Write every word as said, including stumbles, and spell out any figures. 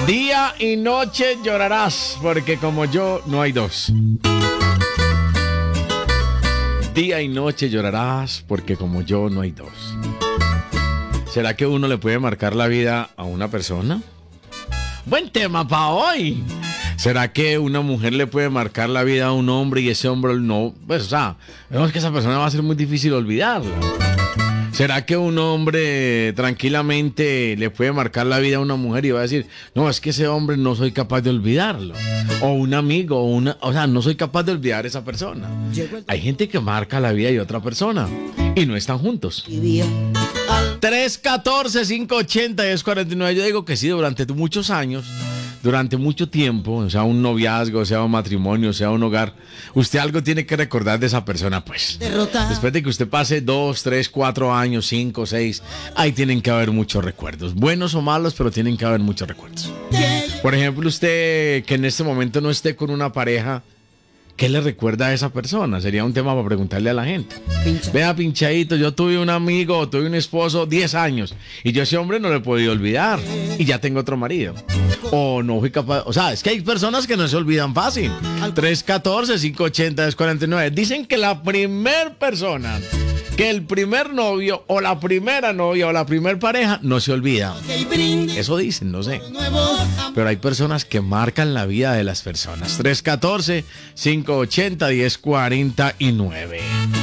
Día y noche llorarás, porque como yo no hay dos. Día y noche llorarás, porque como yo no hay dos. ¿Será que uno le puede marcar la vida a una persona? Buen tema para hoy. ¿Será que una mujer le puede marcar la vida a un hombre y ese hombre no? Pues, o sea, vemos que esa persona va a ser muy difícil olvidarla. ¿Será que un hombre tranquilamente le puede marcar la vida a una mujer y va a decir, no, es que ese hombre no soy capaz de olvidarlo? O un amigo, o una, o sea, no soy capaz de olvidar a esa persona. Hay gente que marca la vida de otra persona y no están juntos. tres uno cuatro, cinco ocho cero, diez cuarenta y nueve. Yo digo que sí, durante muchos años, durante mucho tiempo, o sea, un noviazgo, sea un matrimonio, sea un hogar, usted algo tiene que recordar de esa persona, pues. Derrota. Después de que usted pase dos, tres, cuatro años, cinco, seis, ahí tienen que haber muchos recuerdos, buenos o malos, pero tienen que haber muchos recuerdos. Por ejemplo, usted que en este momento no esté con una pareja, ¿qué le recuerda a esa persona? Sería un tema para preguntarle a la gente. Pincha. Vea, pinchadito, yo tuve un amigo, tuve un esposo diez años y yo a ese hombre no le he podido olvidar y ya tengo otro marido. O no fui capaz, o sea, es que hay personas que no se olvidan fácil. tres uno cuatro, cinco ocho cero, diez cuarenta y nueve. Dicen que la primer persona, que el primer novio o la primera novia o la primer pareja no se olvida. Eso dicen, no sé. Pero hay personas que marcan la vida de las personas. tres uno cuatro, cinco ocho cero, diez cuarenta y nueve.